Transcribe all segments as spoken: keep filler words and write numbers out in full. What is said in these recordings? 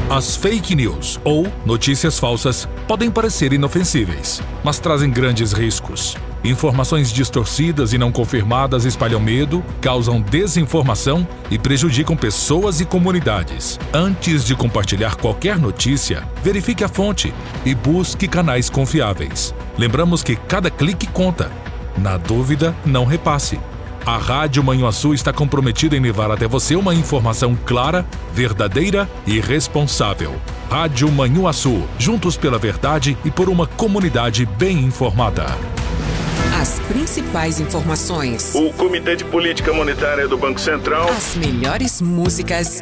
As fake news, ou notícias falsas, podem parecer inofensíveis, mas trazem grandes riscos. Informações distorcidas e não confirmadas espalham medo, causam desinformação e prejudicam pessoas e comunidades. Antes de compartilhar qualquer notícia, verifique a fonte e busque canais confiáveis. Lembramos que cada clique conta. Na dúvida, não repasse. A Rádio Manhuaçu está comprometida em levar até você uma informação clara, verdadeira e responsável. Rádio Manhuaçu, juntos pela verdade e por uma comunidade bem informada. As principais informações. O Comitê de Política Monetária do Banco Central. As melhores músicas.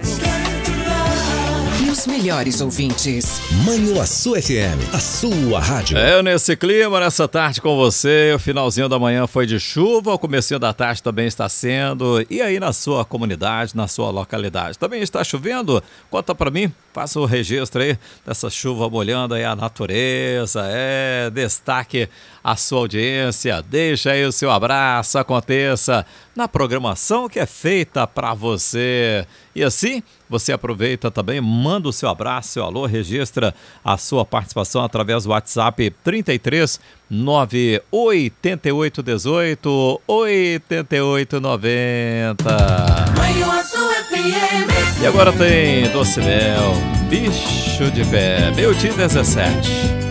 E os melhores ouvintes. Manhuaçu F M, a sua rádio. É, nesse clima, nessa tarde com você, o finalzinho da manhã foi de chuva, o comecinho da tarde também está sendo. E aí na sua comunidade, na sua localidade, também está chovendo? Conta pra mim, faça o registro aí dessa chuva molhando aí a natureza, é, destaque a sua audiência, deixa aí o seu abraço, aconteça na programação que é feita para você. E assim, você aproveita também, manda o seu abraço, seu alô, registra a sua participação através do WhatsApp trinta e três, nove oito oito um oito, oito oito nove zero. E agora tem Doce Mel, Bicho de Pé, meio dia dezessete.